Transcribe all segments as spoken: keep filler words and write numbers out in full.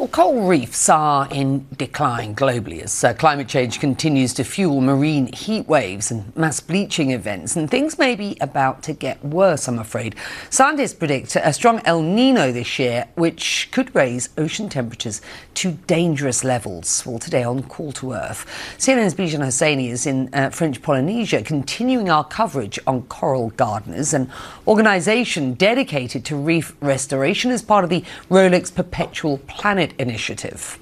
coral reefs are in decline globally as uh, climate change continues to fuel marine heat waves and mass bleaching events, and things may be about to get worse, I'm afraid. Scientists predict a strong El Nino this year, which could raise ocean temperatures to dangerous levels. Well, today on Call to Earth, C N N's Bijan Hosseini is in uh, French Polynesia, continuing our coverage on Coral Gardeners, an organisation dedicated to reef restoration as part of the Rolex Perpetual Planet Initiative.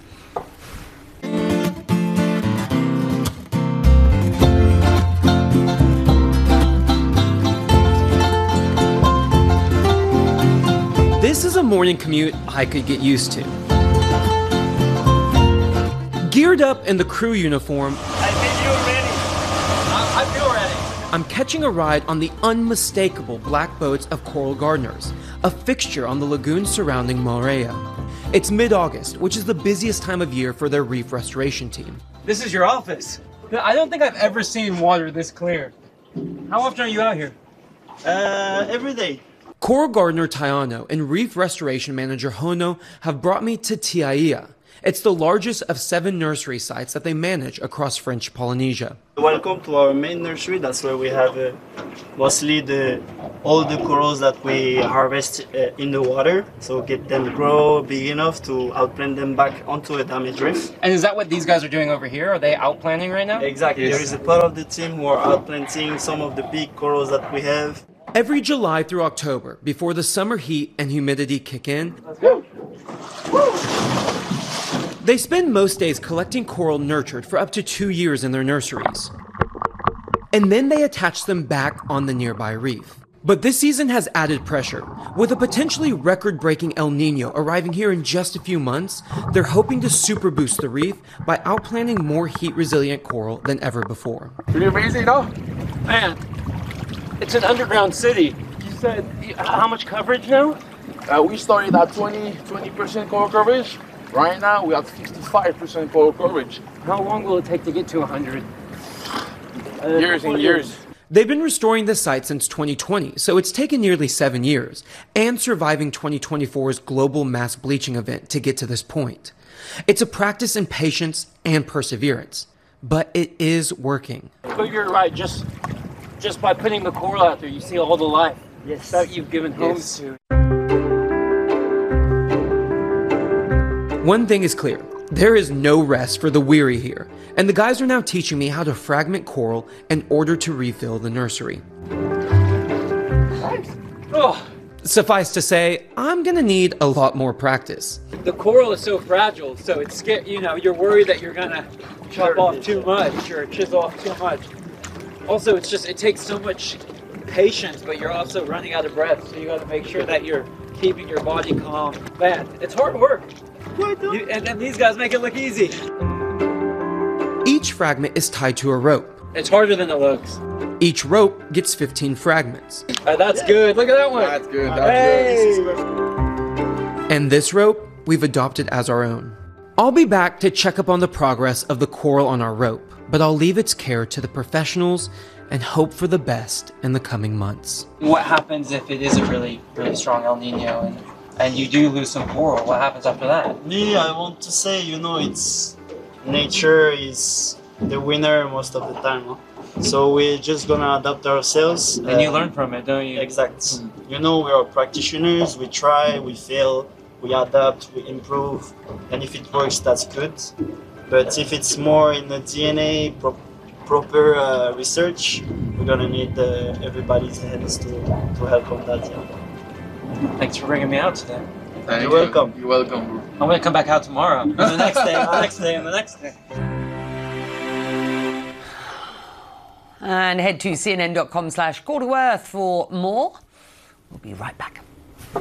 This is a morning commute I could get used to. Geared up in the crew uniform, I think you're ready. I, I feel ready. I'm catching a ride on the unmistakable black boats of Coral Gardeners, a fixture on the lagoon surrounding Moorea. It's mid-August, which is the busiest time of year for their reef restoration team. This is your office. I don't think I've ever seen water this clear. How often are you out here? Uh, every day. Coral Gardener Tayano and reef restoration manager Hono have brought me to Tiaia. It's the largest of seven nursery sites that they manage across French Polynesia. Welcome to our main nursery. That's where we have uh, mostly the all the corals that we harvest uh, in the water. So get them grow big enough to outplant them back onto a damaged reef. And is that what these guys are doing over here? Are they outplanting right now? Exactly. Yes. There is a part of the team who are outplanting some of the big corals that we have. Every July through October, before the summer heat and humidity kick in, Let's go. they spend most days collecting coral nurtured for up to two years in their nurseries. And then they attach them back on the nearby reef. But this season has added pressure. With a potentially record-breaking El Nino arriving here in just a few months, they're hoping to super boost the reef by outplanting more heat-resilient coral than ever before. Pretty amazing, no? Man, it's an underground city. You said, how much coverage now? Uh, we started at twenty percent coral coverage. Right now, we have fifty-five percent coral coverage. How long will it take to get to one hundred? Uh, years and years. They've been restoring the site since twenty twenty, so it's taken nearly seven years, and surviving twenty twenty-four's global mass bleaching event to get to this point. It's a practice in patience and perseverance, but it is working. But you're right, just just by putting the coral out there, you see all the life yes. that you've given homes yes. to. One thing is clear. There is no rest for the weary here, and the guys are now teaching me how to fragment coral in order to refill the nursery. Nice. Oh. Suffice to say, I'm gonna need a lot more practice. The coral is so fragile, so it's scared, you know, you're worried that you're gonna chop off too much or chisel off too much. Also, it's just, it takes so much patience, but you're also running out of breath, so you gotta make sure that you're keeping your body calm. Man, it's hard work. You, and then these guys make it look easy. Each fragment is tied to a rope. It's harder than it looks. Each rope gets fifteen fragments. Uh, that's yeah. good. Look at that one. That's good. That's hey. good. And this rope, we've adopted as our own. I'll be back to check up on the progress of the coral on our rope, but I'll leave its care to the professionals and hope for the best in the coming months. What happens if it is a really, really strong El Nino and and you do lose some coral? What happens after that? Me, I want to say, you know, it's nature is the winner most of the time. Huh? So we're just gonna adapt ourselves. And uh, you learn from it, don't you? Exact. Mm. You know, we are practitioners. We try, we fail, we adapt, we improve, and if it works, that's good. But if it's more in the D N A, pro proper uh, research, we're gonna need uh, everybody's hands to to help on that. Yeah. Thanks for bringing me out today. Thank You're you. welcome. You're welcome. I'm gonna come back out tomorrow. And the next day, and the next day, and the next day. And head to C N N dot com slash Call to Earth for more. We'll be right back.